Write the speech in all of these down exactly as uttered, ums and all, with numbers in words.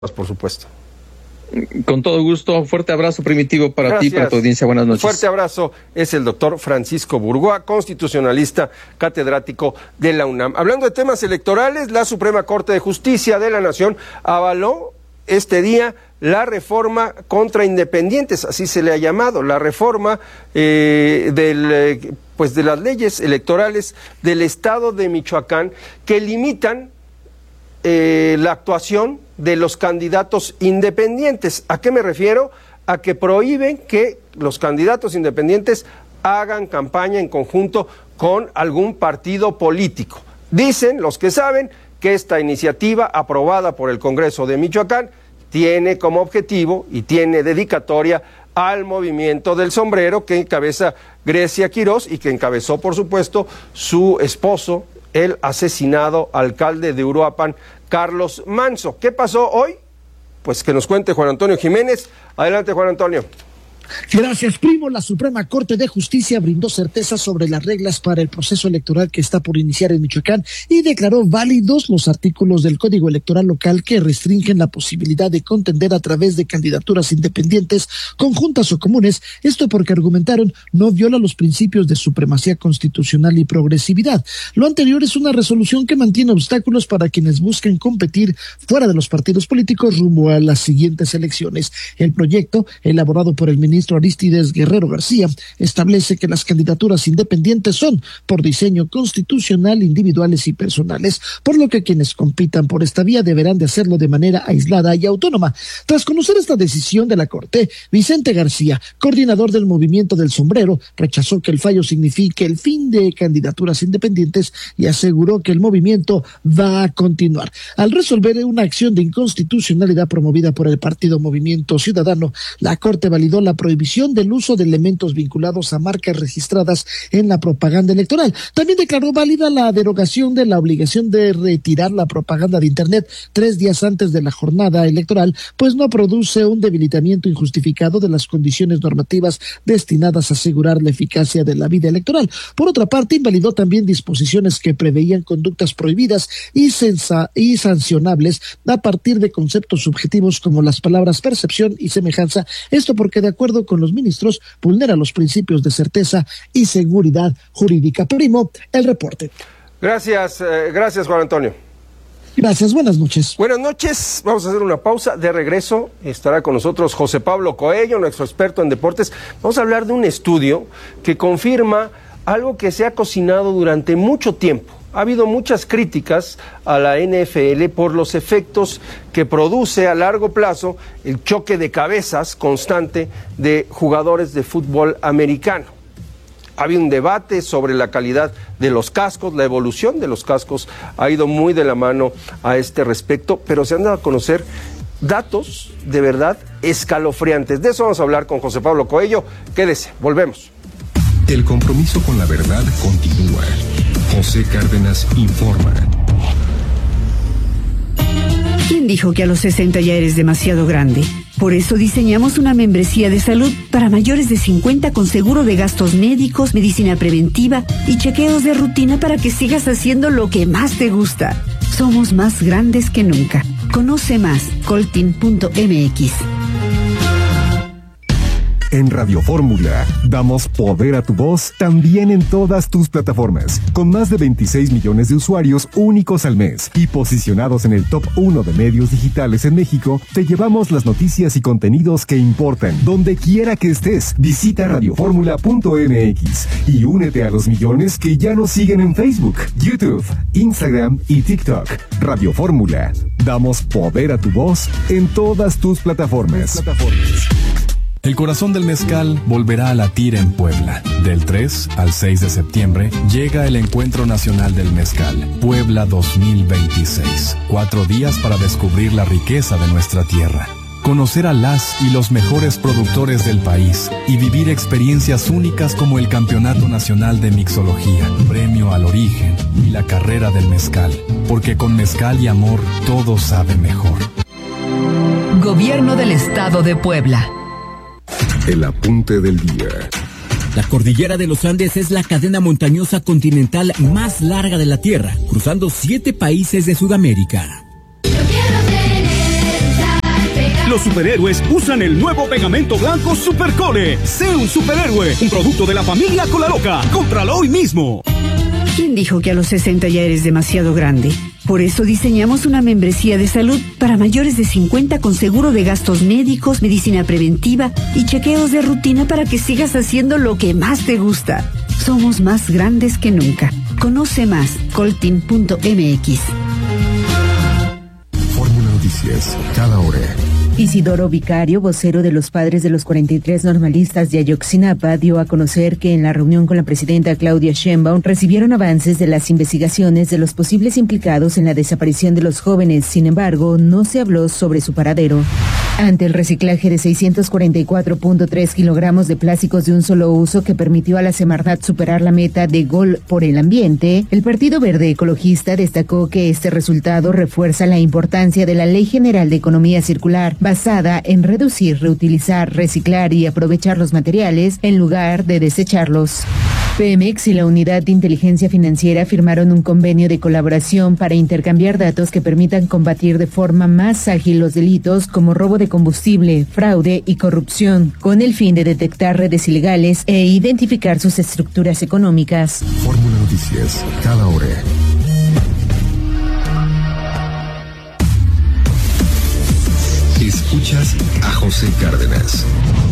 por supuesto. Con todo gusto, fuerte abrazo, Primitivo, para Gracias. ti, para tu audiencia. Buenas noches. Fuerte abrazo, es el doctor Francisco Burgoa, constitucionalista, catedrático de la UNAM. Hablando de temas electorales, la Suprema Corte de Justicia de la Nación avaló este día la reforma contra independientes, así se le ha llamado, la reforma eh, del, eh, pues de las leyes electorales del estado de Michoacán que limitan Eh, la actuación de los candidatos independientes. ¿A qué me refiero? A que prohíben que los candidatos independientes hagan campaña en conjunto con algún partido político. Dicen los que saben que esta iniciativa aprobada por el Congreso de Michoacán tiene como objetivo y tiene dedicatoria al movimiento del sombrero que encabeza Grecia Quirós y que encabezó, por supuesto, su esposo, el asesinado alcalde de Uruapan, Carlos Manzo. ¿Qué pasó hoy? Pues que nos cuente Juan Antonio Jiménez. Adelante, Juan Antonio. Gracias, primo. La Suprema Corte de Justicia brindó certeza sobre las reglas para el proceso electoral que está por iniciar en Michoacán y declaró válidos los artículos del Código Electoral local que restringen la posibilidad de contender a través de candidaturas independientes, conjuntas o comunes. Esto porque argumentaron no viola los principios de supremacía constitucional y progresividad. Lo anterior es una resolución que mantiene obstáculos para quienes busquen competir fuera de los partidos políticos rumbo a las siguientes elecciones. El proyecto, elaborado por el ministro Arístides Guerrero García, establece que las candidaturas independientes son, por diseño constitucional, individuales y personales, por lo que quienes compitan por esta vía deberán de hacerlo de manera aislada y autónoma. Tras conocer esta decisión de la Corte, Vicente García, coordinador del Movimiento del Sombrero, rechazó que el fallo signifique el fin de candidaturas independientes y aseguró que el movimiento va a continuar. Al resolver una acción de inconstitucionalidad promovida por el partido Movimiento Ciudadano, la Corte validó la prohibición del uso de elementos vinculados a marcas registradas en la propaganda electoral. También declaró válida la derogación de la obligación de retirar la propaganda de Internet tres días antes de la jornada electoral, pues no produce un debilitamiento injustificado de las condiciones normativas destinadas a asegurar la eficacia de la vida electoral. Por otra parte, invalidó también disposiciones que preveían conductas prohibidas y, sensa- y sancionables a partir de conceptos subjetivos como las palabras percepción y semejanza. Esto porque, de acuerdo con los ministros, vulnera los principios de certeza y seguridad jurídica. Primo, el reporte. Gracias, eh, gracias Juan Antonio. Gracias, buenas noches. Buenas noches, vamos a hacer una pausa. De regreso estará con nosotros José Pablo Coello, nuestro experto en deportes. Vamos a hablar de un estudio que confirma algo que se ha cocinado durante mucho tiempo. Ha habido muchas críticas a la N F L por los efectos que produce a largo plazo el choque de cabezas constante de jugadores de fútbol americano. Ha habido un debate sobre la calidad de los cascos, la evolución de los cascos ha ido muy de la mano a este respecto, pero se han dado a conocer datos de verdad escalofriantes. De eso vamos a hablar con José Pablo Coello. Quédese, volvemos. El compromiso con la verdad continúa. José Cárdenas informa. ¿Quién dijo que a los sesenta ya eres demasiado grande? Por eso diseñamos una membresía de salud para mayores de cincuenta con seguro de gastos médicos, medicina preventiva y chequeos de rutina para que sigas haciendo lo que más te gusta. Somos más grandes que nunca. Conoce más, coltin punto m x. En Radio Fórmula, damos poder a tu voz también en todas tus plataformas, con más de veintiséis millones de usuarios únicos al mes y posicionados en el top uno de medios digitales en México. Te llevamos las noticias y contenidos que importan, donde quiera que estés. Visita radio fórmula punto m x y únete a los millones que ya nos siguen en Facebook, YouTube, Instagram y TikTok. Radio Fórmula, damos poder a tu voz en todas tus plataformas. El corazón del mezcal volverá a latir en Puebla. Del tres al seis de septiembre llega el Encuentro Nacional del Mezcal, Puebla dos mil veintiséis. Cuatro días para descubrir la riqueza de nuestra tierra, conocer a las y los mejores productores del país y vivir experiencias únicas como el Campeonato Nacional de Mixología, Premio al Origen y la Carrera del Mezcal. Porque con mezcal y amor todo sabe mejor. Gobierno del Estado de Puebla. El apunte del día. La cordillera de los Andes es la cadena montañosa continental más larga de la Tierra, cruzando siete países de Sudamérica. Los superhéroes usan el nuevo pegamento blanco Supercole. Sé un superhéroe, un producto de la familia Colaloca. Cómpralo hoy mismo. ¿Quién dijo que a los sesenta ya eres demasiado grande? Por eso diseñamos una membresía de salud para mayores de cincuenta con seguro de gastos médicos, medicina preventiva y chequeos de rutina para que sigas haciendo lo que más te gusta. Somos más grandes que nunca. Conoce más, coltin punto m x. Fórmula Noticias, cada hora. Isidoro Vicario, vocero de los padres de los cuarenta y tres normalistas de Ayotzinapa, dio a conocer que en la reunión con la presidenta Claudia Sheinbaum recibieron avances de las investigaciones de los posibles implicados en la desaparición de los jóvenes. Sin embargo, no se habló sobre su paradero. Ante el reciclaje de seiscientos cuarenta y cuatro punto tres kilogramos de plásticos de un solo uso que permitió a la Semarnat superar la meta de Gol por el Ambiente, el Partido Verde Ecologista destacó que este resultado refuerza la importancia de la Ley General de Economía Circular, basada en reducir, reutilizar, reciclar y aprovechar los materiales en lugar de desecharlos. Pemex y la Unidad de Inteligencia Financiera firmaron un convenio de colaboración para intercambiar datos que permitan combatir de forma más ágil los delitos como robo de combustible, fraude y corrupción, con el fin de detectar redes ilegales e identificar sus estructuras económicas. Fórmula Noticias, cada hora. Escuchas a José Cárdenas.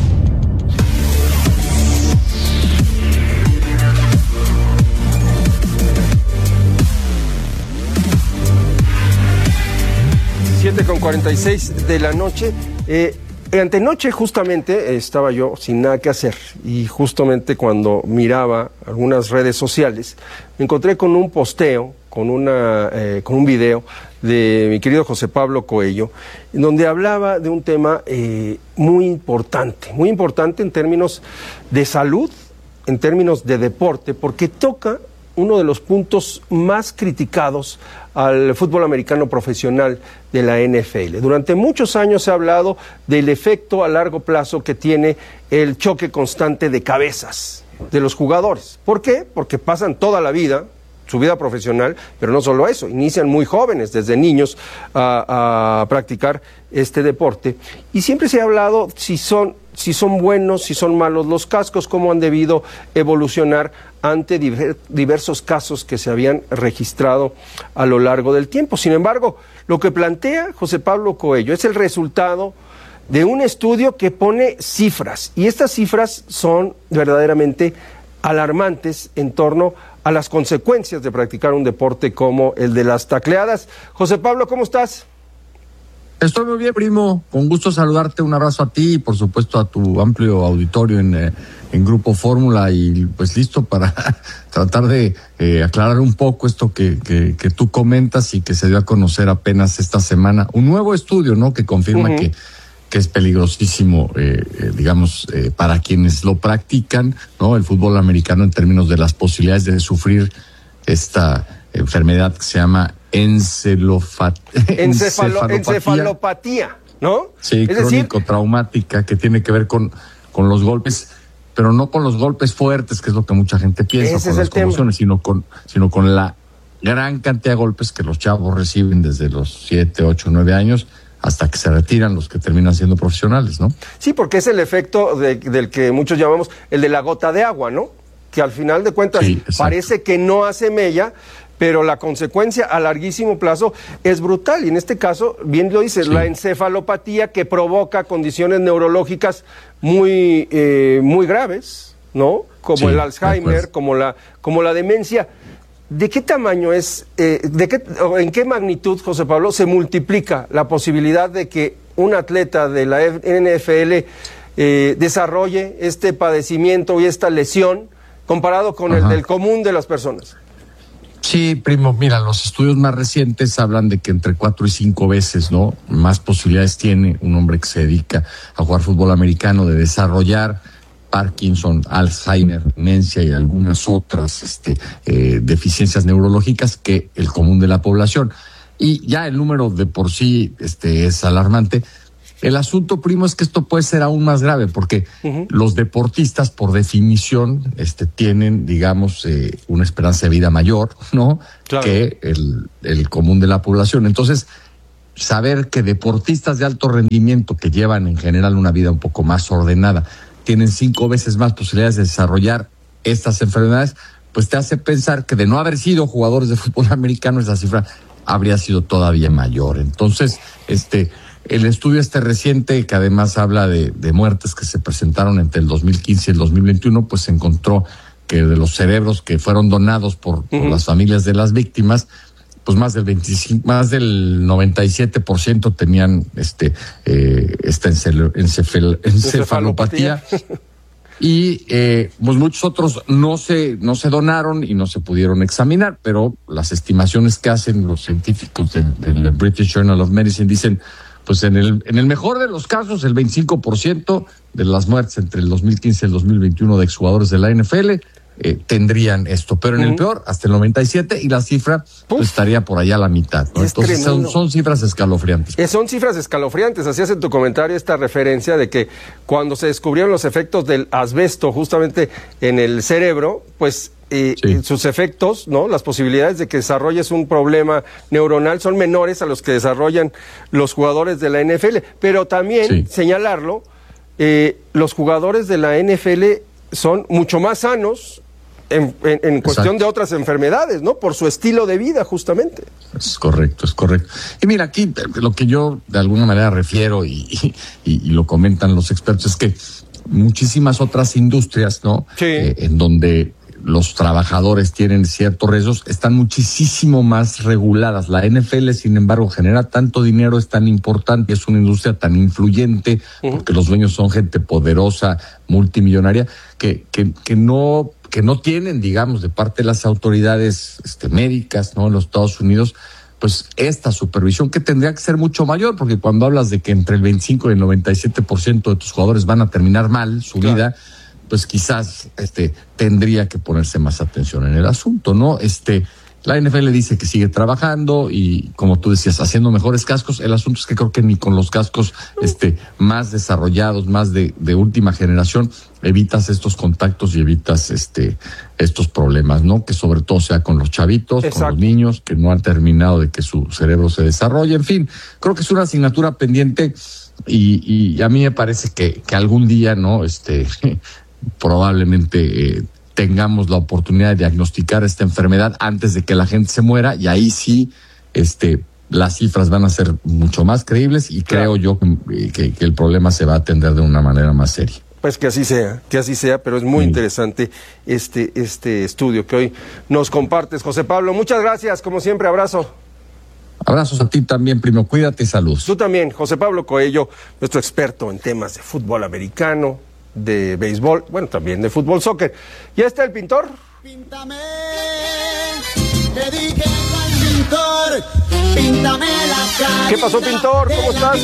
siete con cuarenta y seis de la noche. Eh, antenoche justamente eh, estaba yo sin nada que hacer y justamente cuando miraba algunas redes sociales me encontré con un posteo, con, una, eh, con un video de mi querido José Pablo Coello, en donde hablaba de un tema eh, muy importante, muy importante en términos de salud, en términos de deporte, porque toca uno de los puntos más criticados al fútbol americano profesional de la N F L. Durante muchos años se ha hablado del efecto a largo plazo que tiene el choque constante de cabezas de los jugadores. ¿Por qué? Porque pasan toda la vida, su vida profesional, pero no solo eso, inician muy jóvenes, desde niños, a, a practicar este deporte. Y siempre se ha hablado si son, si son buenos, si son malos los cascos, cómo han debido evolucionar ante diver, diversos casos que se habían registrado a lo largo del tiempo. Sin embargo, lo que plantea José Pablo Coello es el resultado de un estudio que pone cifras, y estas cifras son verdaderamente alarmantes en torno a las consecuencias de practicar un deporte como el de las tacleadas. José Pablo, ¿cómo estás? Estoy muy bien, primo. Con gusto saludarte. Un abrazo a ti y, por supuesto, a tu amplio auditorio en, eh, en Grupo Fórmula. Y, pues, listo para tratar de eh, aclarar un poco esto que, que, que tú comentas y que se dio a conocer apenas esta semana. Un nuevo estudio, ¿no?, que confirma uh-huh. que, que es peligrosísimo, eh, eh, digamos, eh, para quienes lo practican, ¿no?, el fútbol americano, en términos de las posibilidades de sufrir esta enfermedad que se llama Encelofat... Encefalo... encefalopatía. encefalopatía, ¿no? Sí, es crónico, decir... traumática, que tiene que ver con, con los golpes, pero no con los golpes fuertes, que es lo que mucha gente piensa, Ese con las conmociones, sino con, sino con la gran cantidad de golpes que los chavos reciben desde los siete, ocho, nueve años hasta que se retiran, los que terminan siendo profesionales, ¿no? Sí, porque es el efecto de, del que muchos llamamos el de la gota de agua, ¿no? Que al final de cuentas sí, parece que no hace mella, pero la consecuencia a larguísimo plazo es brutal. Y en este caso, bien lo dices, sí. la encefalopatía, que provoca condiciones neurológicas muy, eh, muy graves, ¿no? Como sí, el Alzheimer, como la, como la demencia. ¿De qué tamaño es, eh, de qué, en qué magnitud, José Pablo, se multiplica la posibilidad de que un atleta de la N F L eh, desarrolle este padecimiento y esta lesión comparado con Ajá. el del común de las personas? Sí, primo, mira, los estudios más recientes hablan de que entre cuatro y cinco veces, ¿no?, más posibilidades tiene un hombre que se dedica a jugar fútbol americano de desarrollar Parkinson, Alzheimer, demencia y algunas otras este, eh, deficiencias neurológicas que el común de la población. Y ya el número de por sí este, es alarmante. El asunto, primo, es que esto puede ser aún más grave, porque uh-huh. los deportistas, por definición, este, tienen, digamos, eh, una esperanza de vida mayor, ¿no?, claro. que el, el común de la población. Entonces, saber que deportistas de alto rendimiento que llevan en general una vida un poco más ordenada tienen cinco veces más posibilidades de desarrollar estas enfermedades, pues te hace pensar que de no haber sido jugadores de fútbol americano esa cifra habría sido todavía mayor. Entonces, este, el estudio este reciente, que además habla de, de muertes que se presentaron entre el dos mil quince y el dos mil veintiuno, pues se encontró que de los cerebros que fueron donados por, por uh-huh. las familias de las víctimas, pues más del veinticinco, más del noventa y siete por ciento tenían este eh, esta encefal, encefal, encefalopatía y eh, pues muchos otros no se no se donaron y no se pudieron examinar, pero las estimaciones que hacen los científicos del, del British Journal of Medicine dicen, pues en el en el mejor de los casos el veinticinco por ciento de las muertes entre el dos mil quince y el dos mil veintiuno de exjugadores de la N F L Eh, tendrían esto, pero en uh-huh. el peor hasta el noventa y siete, y la cifra pues, estaría por allá a la mitad, ¿no? Entonces son, son cifras escalofriantes. Eh, son cifras escalofriantes. Hacías en tu comentario esta referencia de que cuando se descubrieron los efectos del asbesto justamente en el cerebro, pues eh, sí. sus efectos, ¿no? Las posibilidades de que desarrolles un problema neuronal son menores a los que desarrollan los jugadores de la N F L, pero también sí. señalarlo, eh, los jugadores de la N F L son mucho más sanos En, en, en cuestión de otras enfermedades, ¿no? Por su estilo de vida, justamente. Es correcto, es correcto. Y mira, aquí lo que yo de alguna manera refiero y, y, y lo comentan los expertos es que muchísimas otras industrias, ¿no? Sí. Eh, en donde los trabajadores tienen ciertos riesgos, están muchísimo más reguladas. La N F L, sin embargo, genera tanto dinero, es tan importante, es una industria tan influyente, uh-huh. porque los dueños son gente poderosa, multimillonaria, que, que, que no... que no tienen, digamos, de parte de las autoridades este, médicas, ¿no?, en los Estados Unidos, pues esta supervisión que tendría que ser mucho mayor, porque cuando hablas de que entre el veinticinco y el noventa y siete por ciento de tus jugadores van a terminar mal su claro. vida, pues quizás este tendría que ponerse más atención en el asunto, ¿no? Este, la N F L dice que sigue trabajando y, como tú decías, haciendo mejores cascos. El asunto es que creo que ni con los cascos este más desarrollados, más de, de última generación, evitas estos contactos y evitas este estos problemas, ¿no? Que sobre todo sea con los chavitos, Exacto. con los niños que no han terminado de que su cerebro se desarrolle. En fin, creo que es una asignatura pendiente y, y a mí me parece que, que algún día, ¿no? Este, probablemente eh, tengamos la oportunidad de diagnosticar esta enfermedad antes de que la gente se muera, y ahí sí, este, las cifras van a ser mucho más creíbles y claro. creo yo que, que, que el problema se va a atender de una manera más seria. Pues que así sea, que así sea, pero es muy sí. interesante este, este estudio que hoy nos compartes, José Pablo. Muchas gracias, como siempre, abrazo. Abrazos a ti también, primo, cuídate y salud. Tú también, José Pablo Coello, nuestro experto en temas de fútbol americano, de béisbol, bueno, también de fútbol soccer. ¿Ya está el pintor? Píntame, te dije al pintor, píntame la cara. ¿Qué pasó, pintor? ¿Cómo estás?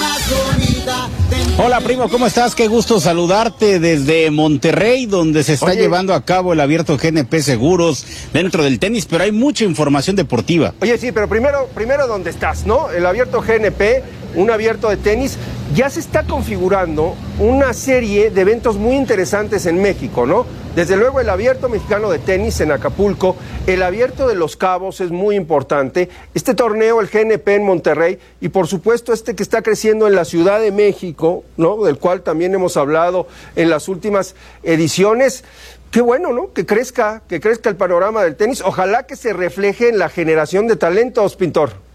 Hola, primo, ¿cómo estás? Qué gusto saludarte desde Monterrey, donde se está Oye. llevando a cabo el abierto G N P Seguros dentro del tenis, pero hay mucha información deportiva. Oye, sí, pero primero, primero ¿dónde estás, no? El abierto G N P, un abierto de tenis, ya se está configurando una serie de eventos muy interesantes en México, ¿no? Desde luego el abierto mexicano de tenis en Acapulco, el abierto de Los Cabos es muy importante, este torneo, el G N P en Monterrey, y por supuesto este que está creciendo en la Ciudad de México, ¿no? Del cual también hemos hablado en las últimas ediciones. Qué bueno, ¿no? Que crezca, que crezca el panorama del tenis. Ojalá que se refleje en la generación de talentos, pintor.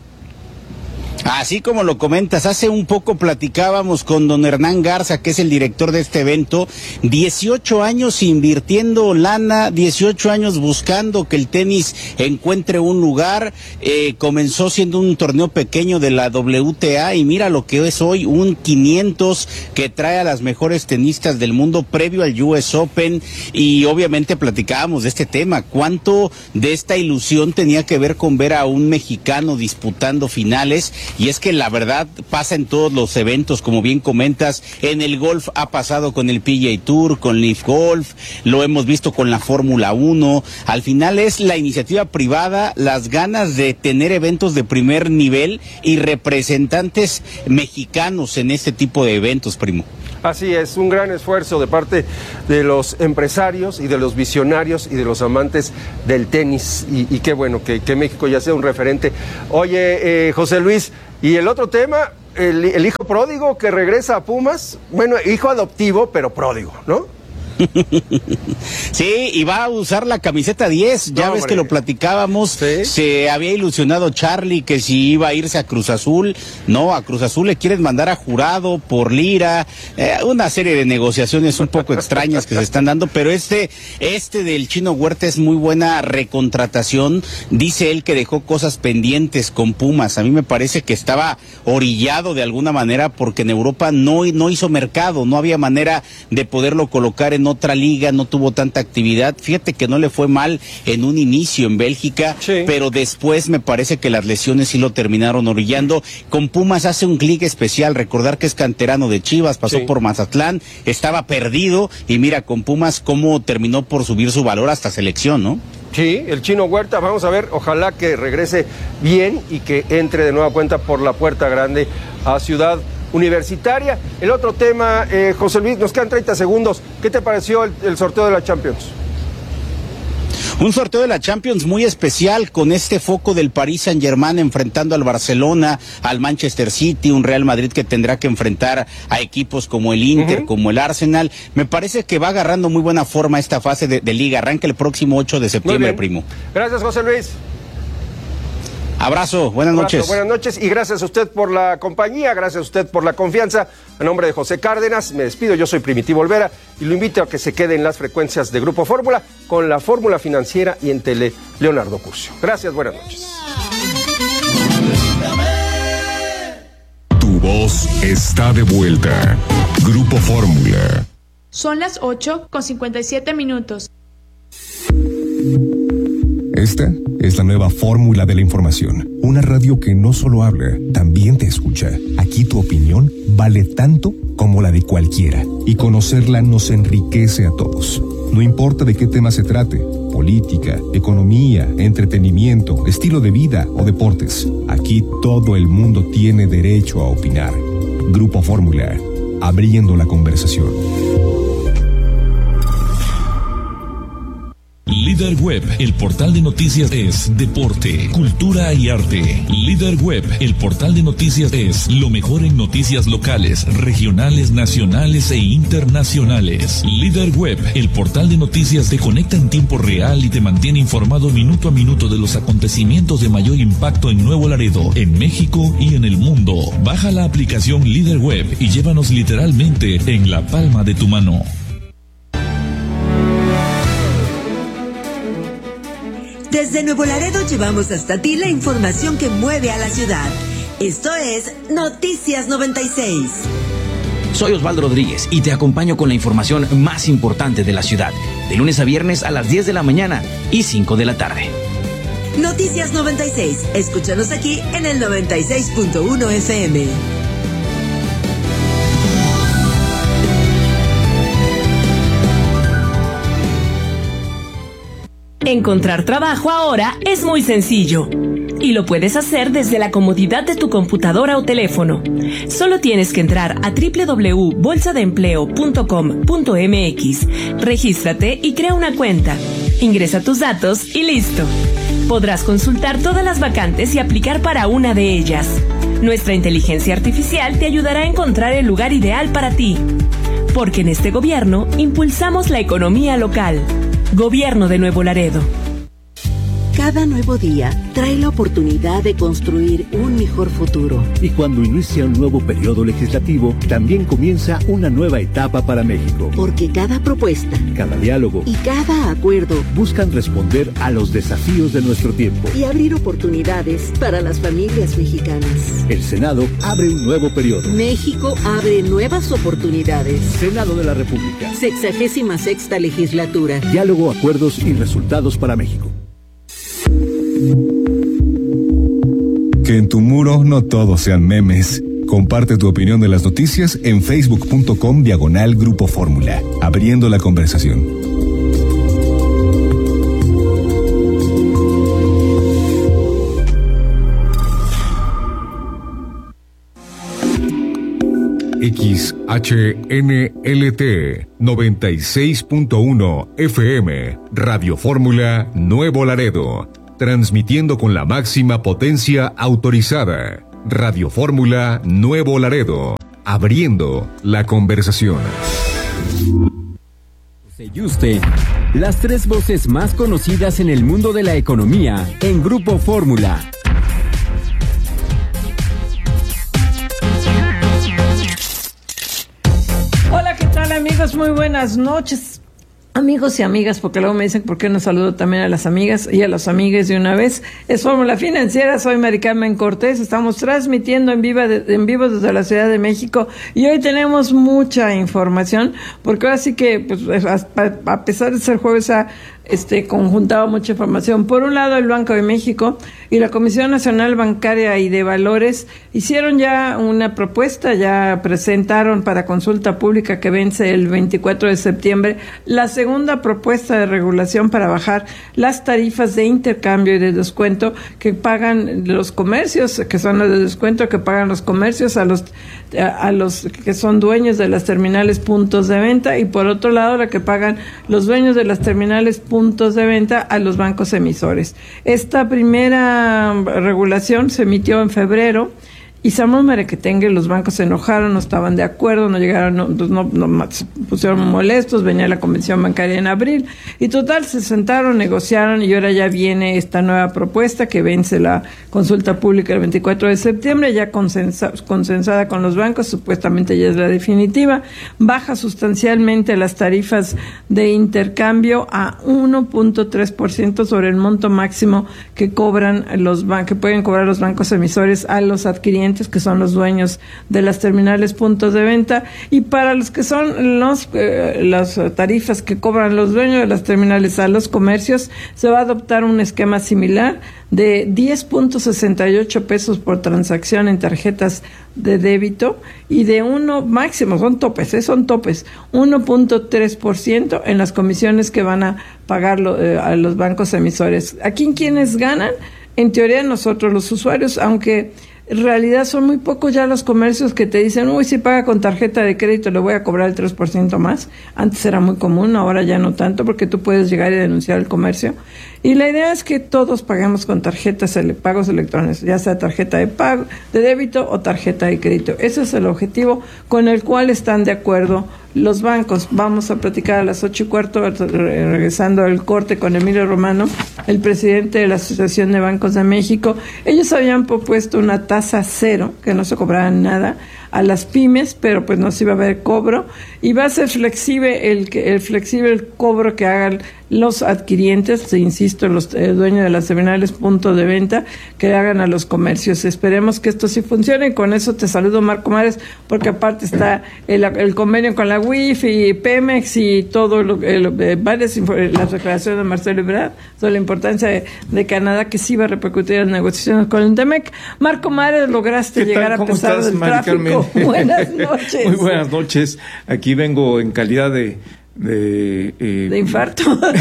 Así como lo comentas, hace un poco platicábamos con don Hernán Garza, que es el director de este evento, dieciocho años invirtiendo lana, dieciocho años buscando que el tenis encuentre un lugar, eh, comenzó siendo un torneo pequeño de la W T A y mira lo que es hoy, un quinientos que trae a las mejores tenistas del mundo previo al U S Open, y obviamente platicábamos de este tema, cuánto de esta ilusión tenía que ver con ver a un mexicano disputando finales. Y es que la verdad pasa en todos los eventos, como bien comentas, en el golf ha pasado con el P G A Tour, con Leaf Golf, lo hemos visto con la Fórmula uno, al final es la iniciativa privada, las ganas de tener eventos de primer nivel y representantes mexicanos en este tipo de eventos, primo. Así es, un gran esfuerzo de parte de los empresarios y de los visionarios y de los amantes del tenis. Y, y qué bueno que, que México ya sea un referente. Oye, eh, José Luis, y el otro tema, el, el hijo pródigo que regresa a Pumas, bueno, hijo adoptivo, pero pródigo, ¿no? Sí, y va a usar la camiseta diez, ya no, ves hombre. Que lo platicábamos, ¿sí? Se había ilusionado Charlie que si iba a irse a Cruz Azul, no, a Cruz Azul le quieren mandar a Jurado por Lira, eh, una serie de negociaciones un poco extrañas que se están dando, pero este, este del Chino Huerta es muy buena recontratación, dice él que dejó cosas pendientes con Pumas, a mí me parece que estaba orillado de alguna manera porque en Europa no, no hizo mercado, no había manera de poderlo colocar en otra liga, no tuvo tanta actividad, fíjate que no le fue mal en un inicio en Bélgica, sí. Pero después me parece que las lesiones sí lo terminaron orillando. Con Pumas hace un clic especial, recordar que es canterano de Chivas, pasó sí. por Mazatlán, estaba perdido y mira con Pumas cómo terminó por subir su valor hasta selección, ¿no? Sí, el Chino Huerta, vamos a ver, ojalá que regrese bien y que entre de nueva cuenta por la puerta grande a Ciudad Universitaria. El otro tema, eh, José Luis, nos quedan treinta segundos. ¿Qué te pareció el, el sorteo de la Champions? Un sorteo de la Champions muy especial con este foco del Paris Saint-Germain enfrentando al Barcelona, al Manchester City, un Real Madrid que tendrá que enfrentar a equipos como el Inter, uh-huh. como el Arsenal. Me parece que va agarrando muy buena forma esta fase de, de liga. Arranca el próximo ocho de septiembre, primo. Gracias, José Luis. Abrazo, buenas Abrazo, noches. Buenas noches y gracias a usted por la compañía, gracias a usted por la confianza. A nombre de José Cárdenas, me despido, yo soy Primitivo Olvera y lo invito a que se quede en las frecuencias de Grupo Fórmula con la Fórmula Financiera y en Tele Leonardo Curcio. Gracias, buenas noches. Tu voz está de vuelta. Grupo Fórmula. Son las ocho con cincuenta y siete minutos. Esta es la nueva fórmula de la información. Una radio que no solo habla, también te escucha. Aquí tu opinión vale tanto como la de cualquiera. Y conocerla nos enriquece a todos. No importa de qué tema se trate. Política, economía, entretenimiento, estilo de vida o deportes. Aquí todo el mundo tiene derecho a opinar. Grupo Fórmula. Abriendo la conversación. Líder Web, el portal de noticias es deporte, cultura y arte. Líder Web, el portal de noticias es lo mejor en noticias locales, regionales, nacionales e internacionales. Líder Web, el portal de noticias te conecta en tiempo real y te mantiene informado minuto a minuto de los acontecimientos de mayor impacto en Nuevo Laredo, en México y en el mundo. Baja la aplicación Líder Web y llévanos literalmente en la palma de tu mano. Desde Nuevo Laredo llevamos hasta ti la información que mueve a la ciudad. Esto es Noticias noventa y seis. Soy Osvaldo Rodríguez y te acompaño con la información más importante de la ciudad, de lunes a viernes a las diez de la mañana y cinco de la tarde. Noticias noventa y seis. Escúchanos aquí en el noventa y seis punto uno F M. Encontrar trabajo ahora es muy sencillo y lo puedes hacer desde la comodidad de tu computadora o teléfono. Solo tienes que entrar a doble u doble u doble u punto bolsa de empleo punto com punto m x, regístrate y crea una cuenta. Ingresa tus datos y listo. Podrás consultar todas las vacantes y aplicar para una de ellas. Nuestra inteligencia artificial te ayudará a encontrar el lugar ideal para ti. Porque en este gobierno impulsamos la economía local. Gobierno de Nuevo Laredo. Cada nuevo día trae la oportunidad de construir un mejor futuro. Y cuando inicia un nuevo periodo legislativo, también comienza una nueva etapa para México. Porque cada propuesta, cada diálogo y cada acuerdo buscan responder a los desafíos de nuestro tiempo y abrir oportunidades para las familias mexicanas. El Senado abre un nuevo periodo. México abre nuevas oportunidades. Senado de la República. Sexagésima sexta legislatura. Diálogo, acuerdos y resultados para México. Que en tu muro no todos sean memes. Comparte tu opinión de las noticias en facebook punto com diagonal Grupo Fórmula. Abriendo la conversación. X H N L T noventa y seis punto uno F M, Radio Fórmula Nuevo Laredo, transmitiendo con la máxima potencia autorizada. Radio Fórmula Nuevo Laredo, abriendo la conversación. José Yuste, las tres voces más conocidas en el mundo de la economía en Grupo Fórmula. Hola, ¿qué tal, amigos? Muy buenas noches. Amigos y amigas, porque luego me dicen por qué no saludo también a las amigas y a los amigues de una vez. Es Fórmula Financiera, soy Mari Carmen Cortés, estamos transmitiendo en vivo, de, en vivo desde la Ciudad de México y hoy tenemos mucha información, porque ahora sí que, pues, a, a pesar de ser jueves, ha este, conjuntado mucha información. Por un lado, el Banco de México y la Comisión Nacional Bancaria y de Valores hicieron ya una propuesta, ya presentaron para consulta pública que vence el veinticuatro de septiembre la segunda propuesta de regulación para bajar las tarifas de intercambio y de descuento que pagan los comercios, que son las de descuento que pagan los comercios a los a los que son dueños de las terminales puntos de venta, y por otro lado la que pagan los dueños de las terminales puntos de venta a los bancos emisores. Esta primera regulación se emitió en febrero y Samuel Merequetengue, los bancos se enojaron, no estaban de acuerdo, no llegaron, no, no, no se pusieron molestos, venía la convención bancaria en abril y total se sentaron, negociaron y ahora ya viene esta nueva propuesta que vence la consulta pública el veinticuatro de septiembre, ya consensa, consensada con los bancos, supuestamente ya es la definitiva, baja sustancialmente las tarifas de intercambio a uno punto tres por ciento sobre el monto máximo que cobran los bancos, que pueden cobrar los bancos emisores a los adquirientes, que son los dueños de las terminales puntos de venta, y para los que son los eh, las tarifas que cobran los dueños de las terminales a los comercios, se va a adoptar un esquema similar de diez punto sesenta y ocho pesos por transacción en tarjetas de débito y de uno máximo, son topes, ¿eh? son topes, uno punto tres por ciento en las comisiones que van a pagar lo, eh, a los bancos emisores. ¿Aquí quiénes ganan? En teoría nosotros los usuarios, aunque en realidad son muy pocos ya los comercios que te dicen, uy, si paga con tarjeta de crédito le voy a cobrar el tres por ciento más. Antes era muy común, ahora ya no tanto, porque tú puedes llegar y denunciar el comercio. Y la idea es que todos paguemos con tarjetas, pagos electrónicos, ya sea tarjeta de pago, de débito o tarjeta de crédito. Ese es el objetivo con el cual están de acuerdo los bancos. Vamos a platicar a las ocho y cuarto, regresando al corte, con Emilio Romano, el presidente de la Asociación de Bancos de México. Ellos habían propuesto una tasa cero, que no se cobraba nada a las pymes, pero pues no se iba a haber cobro, y va a ser flexible el, el flexible el cobro que hagan los adquirientes, insisto, los eh, dueños de las terminales punto de venta, que hagan a los comercios. Esperemos que esto sí funcione. Con eso te saludo, Marco Mares, porque aparte está el, el convenio con la U I F y Pemex y todo lo eh, varias las declaraciones de Marcelo Ebrard sobre la importancia de, de Canadá, que sí va a repercutir en las negociaciones con el Temec. Marco Mares, lograste llegar a pesar del Mari tráfico. Carmen? Buenas noches. Muy buenas noches. Aquí vengo en calidad de de, eh, de infarto.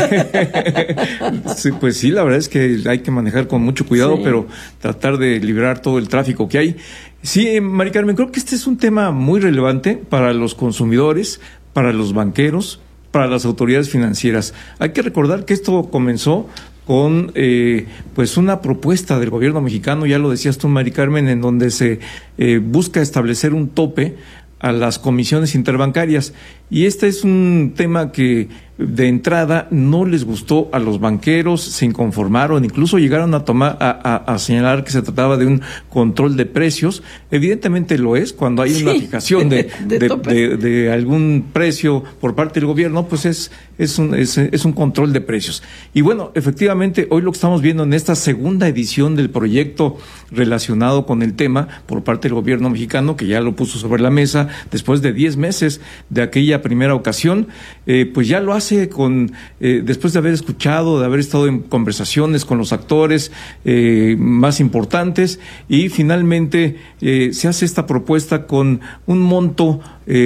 Sí, pues sí, la verdad es que hay que manejar con mucho cuidado, sí, pero tratar de liberar todo el tráfico que hay. Sí, Mari Carmen, creo que este es un tema muy relevante para los consumidores, para los banqueros, para las autoridades financieras. Hay que recordar que esto comenzó con eh, pues una propuesta del gobierno mexicano, ya lo decías tú, Mari Carmen, en donde se eh, busca establecer un tope a las comisiones interbancarias, y este es un tema que de entrada no les gustó a los banqueros, se inconformaron, incluso llegaron a tomar a, a, a señalar que se trataba de un control de precios. Evidentemente lo es cuando hay una sí, fijación de de, de, de de algún precio por parte del gobierno, pues es es un es, es un control de precios. Y bueno, efectivamente hoy lo que estamos viendo en esta segunda edición del proyecto relacionado con el tema por parte del gobierno mexicano, que ya lo puso sobre la mesa después de diez meses de aquella primera ocasión, eh, pues ya lo hace con eh, después de haber escuchado, de haber estado en conversaciones con los actores eh, más importantes, y finalmente eh, se hace esta propuesta con un monto eh,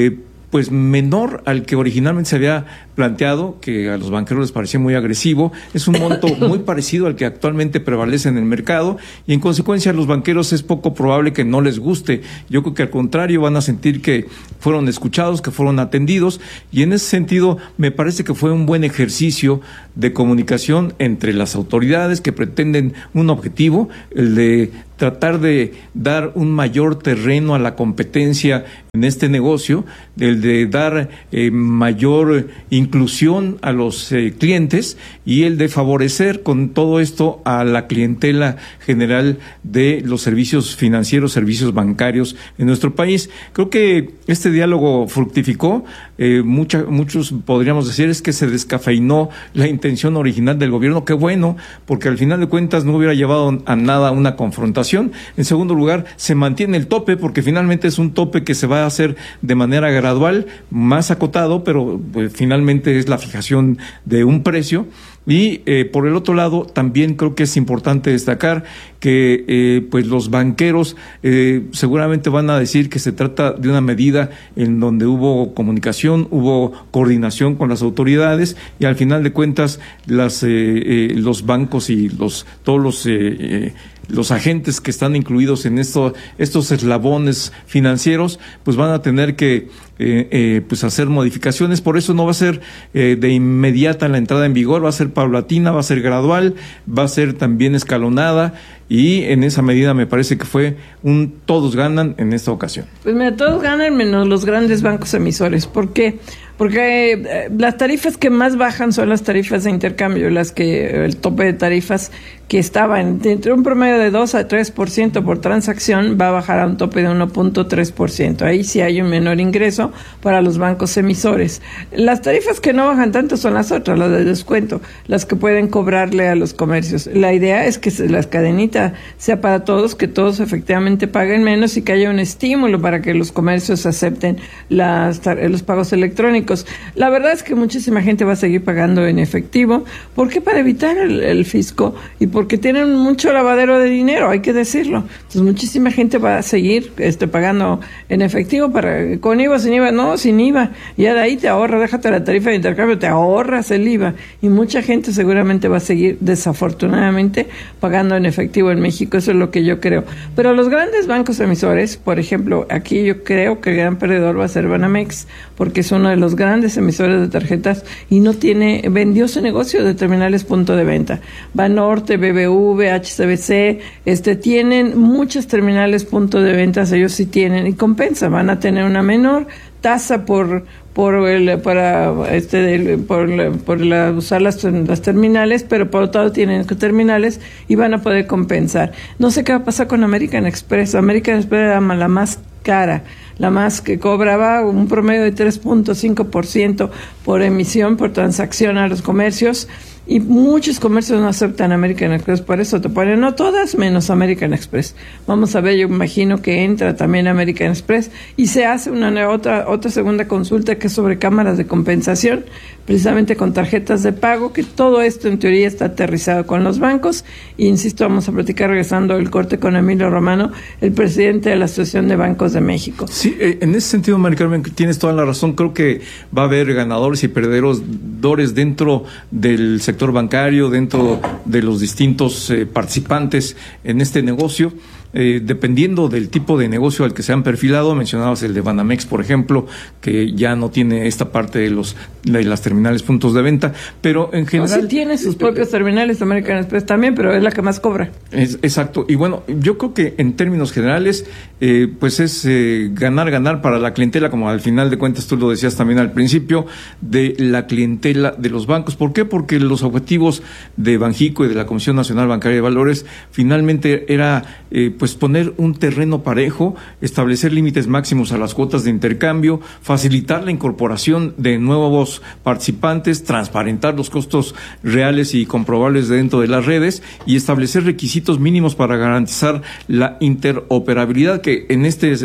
pues menor al que originalmente se había planteado, que a los banqueros les parecía muy agresivo. Es un monto muy parecido al que actualmente prevalece en el mercado y en consecuencia a los banqueros es poco probable que no les guste. Yo creo que al contrario van a sentir que fueron escuchados, que fueron atendidos, y en ese sentido me parece que fue un buen ejercicio de comunicación entre las autoridades que pretenden un objetivo, el de tratar de dar un mayor terreno a la competencia en este negocio, el de dar eh, mayor inclusión a los eh, clientes y el de favorecer con todo esto a la clientela general de los servicios financieros, servicios bancarios en nuestro país. Creo que este diálogo fructificó, eh, mucha, muchos podríamos decir es que se descafeinó la intención original del gobierno. Qué bueno, porque al final de cuentas no hubiera llevado a nada una confrontación. En segundo lugar, se mantiene el tope, porque finalmente es un tope que se va a hacer de manera gradual, más acotado, pero pues, finalmente es la fijación de un precio. Y eh, por el otro lado, también creo que es importante destacar que eh, pues los banqueros eh, seguramente van a decir que se trata de una medida en donde hubo comunicación, hubo coordinación con las autoridades y al final de cuentas las eh, eh, los bancos y los todos los eh, eh, los agentes que están incluidos en esto, estos eslabones financieros, pues van a tener que eh, eh, pues hacer modificaciones. Por eso no va a ser eh, de inmediata la entrada en vigor, va a ser paulatina, va a ser gradual, va a ser también escalonada, y en esa medida me parece que fue un todos ganan en esta ocasión. Pues mira, todos ganan menos los grandes bancos emisores. ¿Por qué? Porque eh, las tarifas que más bajan son las tarifas de intercambio, las que el tope de tarifas que estaba en, entre un promedio de dos a tres por ciento por transacción va a bajar a un tope de uno punto tres por ciento. Ahí sí hay un menor ingreso para los bancos emisores. Las tarifas que no bajan tanto son las otras, las de descuento, las que pueden cobrarle a los comercios. La idea es que la cadenita sea para todos, que todos efectivamente paguen menos y que haya un estímulo para que los comercios acepten las, los pagos electrónicos. La verdad es que muchísima gente va a seguir pagando en efectivo. ¿Por qué? Para evitar el, el fisco y porque tienen mucho lavadero de dinero, hay que decirlo. Entonces muchísima gente va a seguir este, pagando en efectivo, para con I V A, sin I V A, no, sin I V A. Ya de ahí te ahorras, déjate la tarifa de intercambio, te ahorras el I V A. Y mucha gente seguramente va a seguir, desafortunadamente, pagando en efectivo en México. Eso es lo que yo creo. Pero los grandes bancos emisores, por ejemplo, aquí yo creo que el gran perdedor va a ser Banamex, porque es uno de los grandes emisores de tarjetas y no tiene, vendió su negocio de terminales punto de venta. Banorte, B B V, H S B C, este, tienen muchas terminales punto de ventas, ellos sí tienen, y compensa, van a tener una menor tasa por por el para este el, por la, por la, usar las, las terminales, pero por otro lado tienen terminales y van a poder compensar. No sé qué va a pasar con American Express. American Express era la más cara, la más que cobraba un promedio de tres punto cinco por ciento por emisión, por transacción a los comercios. Y muchos comercios no aceptan American Express, por eso te ponen, no todas, menos American Express. Vamos a ver, yo imagino que entra también American Express y se hace una nueva, otra, otra segunda consulta que es sobre cámaras de compensación, precisamente con tarjetas de pago, que todo esto en teoría está aterrizado con los bancos. Y insisto, vamos a platicar regresando el corte con Emilio Romano, el presidente de la Asociación de Bancos de México. Sí, eh, en ese sentido, Mari Carmen, tienes toda la razón. Creo que va a haber ganadores y perdedores dentro del sector bancario, dentro de los distintos eh, participantes en este negocio. Eh, dependiendo del tipo de negocio al que se han perfilado, mencionabas el de Banamex, por ejemplo, que ya no tiene esta parte de los de las terminales puntos de venta, pero en general... No, sí tiene sus propios terminales, American Express también, pero es la que más cobra. Es, exacto, y bueno, yo creo que en términos generales, eh, pues es eh, ganar, ganar para la clientela, como al final de cuentas tú lo decías también al principio, de la clientela de los bancos. ¿Por qué? Porque los objetivos de Banjico y de la Comisión Nacional Bancaria de Valores finalmente era... Eh, pues poner un terreno parejo, establecer límites máximos a las cuotas de intercambio, facilitar la incorporación de nuevos participantes, transparentar los costos reales y comprobables dentro de las redes y establecer requisitos mínimos para garantizar la interoperabilidad, que en este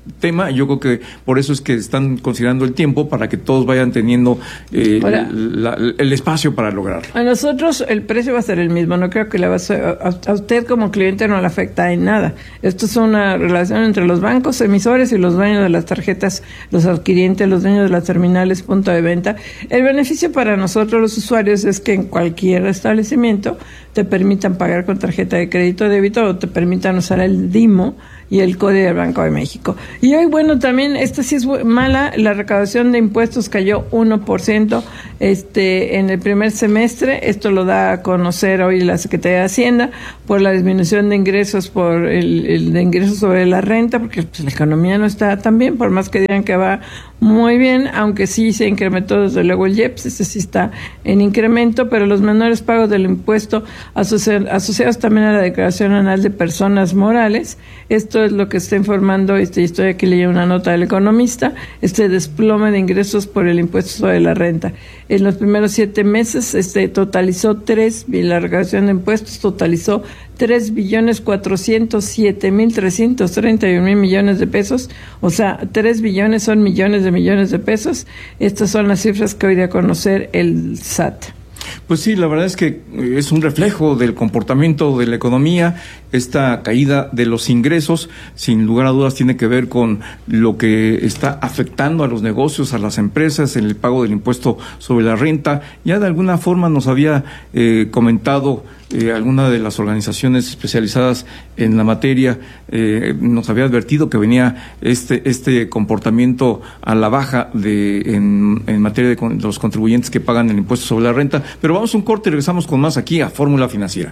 tema. Yo creo que por eso es que están considerando el tiempo para que todos vayan teniendo eh, Ahora, la, el espacio para lograrlo. A nosotros el precio va a ser el mismo, no creo que le va a, ser, a, a usted como cliente no le afecta en nada. Esto es una relación entre los bancos emisores y los dueños de las tarjetas, los adquirientes, los dueños de las terminales, punto de venta. El beneficio para nosotros los usuarios es que en cualquier establecimiento te permitan pagar con tarjeta de crédito o débito o te permitan usar el DIMO y el Código del Banco de México. Y hoy, bueno, también, esta sí es mala, la recaudación de impuestos cayó uno por ciento este, en el primer semestre. Esto lo da a conocer hoy la Secretaría de Hacienda por la disminución de ingresos, por el, el de ingresos sobre la renta, porque pues, la economía no está tan bien, por más que digan que va muy bien, aunque sí se incrementó desde luego el I E P S, este sí está en incremento, pero los menores pagos del impuesto asoci- asociados también a la declaración anual de personas morales. Esto es lo que está informando, este, estoy aquí leyendo una nota del Economista, este desplome de ingresos por el impuesto sobre la renta. En los primeros siete meses este totalizó tres, la recaudación de impuestos totalizó tres billones cuatrocientos siete mil trescientos treinta y un mil millones de pesos, o sea, tres billones son millones de millones de pesos. Estas son las cifras que hoy dio a conocer el S A T. Pues sí, la verdad es que es un reflejo del comportamiento de la economía. Esta caída de los ingresos, sin lugar a dudas, tiene que ver con lo que está afectando a los negocios, a las empresas, en el pago del impuesto sobre la renta. Ya de alguna forma nos había eh, comentado eh, alguna de las organizaciones especializadas en la materia, eh, nos había advertido que venía este este comportamiento a la baja de en, en materia de, con, de los contribuyentes que pagan el impuesto sobre la renta. Pero vamos a un corte y regresamos con más aquí a Fórmula Financiera.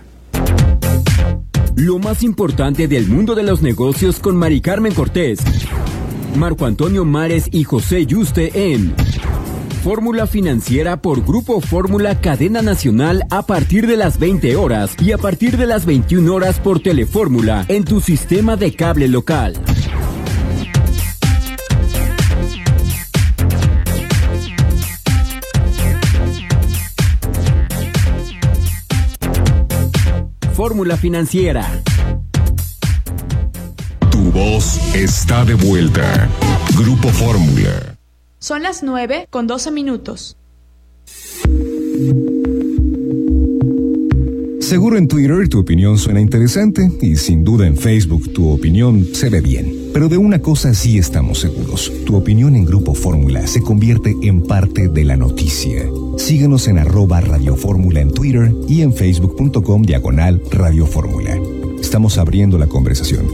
Lo más importante del mundo de los negocios con Mari Carmen Cortés, Marco Antonio Mares y José Yuste en Fórmula Financiera por Grupo Fórmula Cadena Nacional a partir de las veinte horas y a partir de las veintiuna horas por Telefórmula en tu sistema de cable local. Fórmula Financiera. Tu voz está de vuelta. Grupo Fórmula. Son las nueve con doce minutos. Seguro en Twitter tu opinión suena interesante y sin duda en Facebook tu opinión se ve bien. Pero de una cosa sí estamos seguros. Tu opinión en Grupo Fórmula se convierte en parte de la noticia. Síguenos en arroba Radio Fórmula en Twitter y en facebook.com diagonal Radio Fórmula. Estamos abriendo la conversación.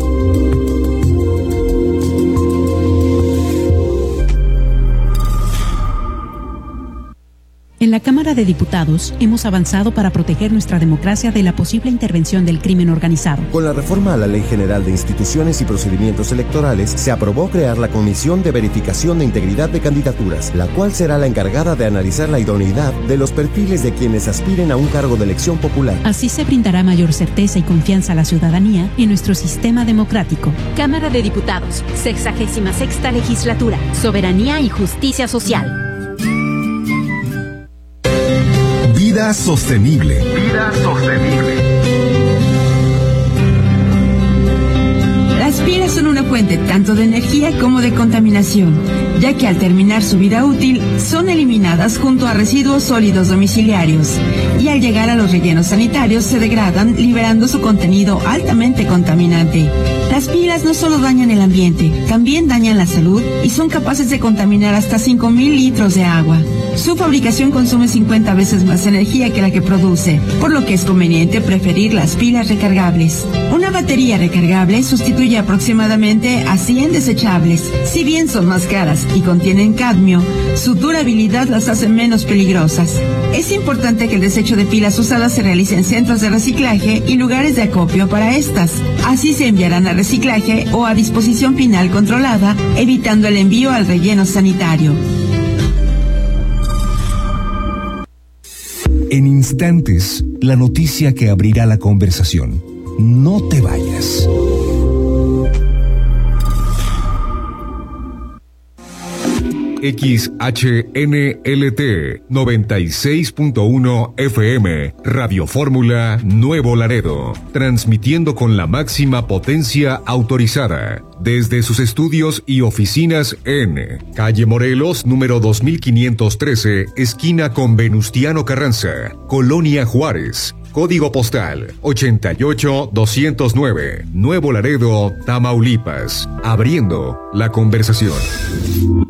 En la Cámara de Diputados hemos avanzado para proteger nuestra democracia de la posible intervención del crimen organizado. Con la reforma a la Ley General de Instituciones y Procedimientos Electorales, se aprobó crear la Comisión de Verificación de Integridad de Candidaturas, la cual será la encargada de analizar la idoneidad de los perfiles de quienes aspiren a un cargo de elección popular. Así se brindará mayor certeza y confianza a la ciudadanía en nuestro sistema democrático. Cámara de Diputados, sexagésima sexta legislatura, Soberanía y Justicia Social. Vida sostenible. Vida sostenible. Las pilas son una fuente tanto de energía como de contaminación, ya que al terminar su vida útil son eliminadas junto a residuos sólidos domiciliarios y al llegar a los rellenos sanitarios se degradan liberando su contenido altamente contaminante. Las pilas no solo dañan el ambiente, también dañan la salud y son capaces de contaminar hasta cinco mil litros de agua. Su fabricación consume cincuenta veces más energía que la que produce, por lo que es conveniente preferir las pilas recargables. Una batería recargable sustituye aproximadamente a cien desechables. Si bien son más caras y contienen cadmio, su durabilidad las hace menos peligrosas. Es importante que el desecho de pilas usadas se realice en centros de reciclaje y lugares de acopio para estas. Así se enviarán a reciclaje o a disposición final controlada, evitando el envío al relleno sanitario. En instantes, la noticia que abrirá la conversación. No te vayas. X H N L T noventa y seis punto uno F M, Radio Fórmula Nuevo Laredo, transmitiendo con la máxima potencia autorizada desde sus estudios y oficinas en calle Morelos, número dos mil quinientos trece, esquina con Venustiano Carranza, Colonia Juárez. Código postal ochenta y ocho doscientos nueve, Nuevo Laredo, Tamaulipas. Abriendo la conversación.